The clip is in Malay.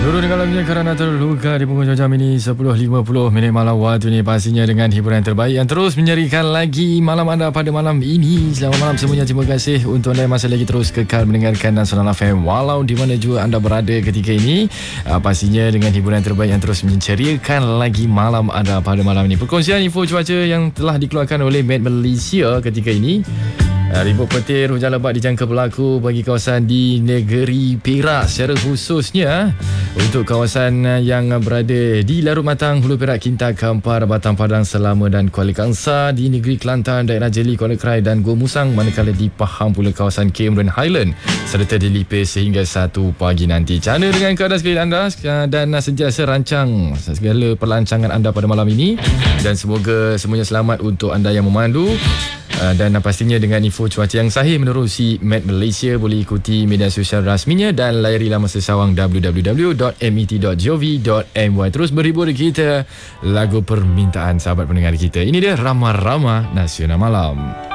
Nurul dengan lagunya Kerana Terluka di punggung jam ini 10.50 minit malam waktu ini, pastinya dengan hiburan terbaik yang terus menyerikan lagi malam anda pada malam ini. Selamat malam semuanya. Terima kasih untuk anda yang masih lagi terus kekal mendengarkan Nasional FM walau di mana juga anda berada ketika ini. Pastinya dengan hiburan terbaik yang terus menceriakan lagi malam anda pada malam ini. Perkongsian info cuaca yang telah dikeluarkan oleh Met Malaysia ketika ini. Ribut petir hujan lebat dijangka berlaku bagi kawasan di negeri Perak, secara khususnya untuk kawasan yang berada di Larut Matang, Hulu Perak, Kinta, Kampar, Batang Padang, Selama dan Kuala Kangsar, di negeri Kelantan, daerah Jeli, Kuala Krai dan Gua Musang, manakala di Pahang pula kawasan Cameron Highland serta di Lipis sehingga 1 pagi nanti. Cana dengan keadaan sekalian anda dan sentiasa rancang segala pelancangan anda pada malam ini, dan semoga semuanya selamat untuk anda yang memandu. Dan pastinya dengan info cuaca yang sahih menerusi Met Malaysia, boleh ikuti media sosial rasminya dan layari laman sesawang www.met.gov.my. Terus berhibur kita lagu permintaan sahabat pendengar kita. Ini dia Rama-Rama Nasional Malam.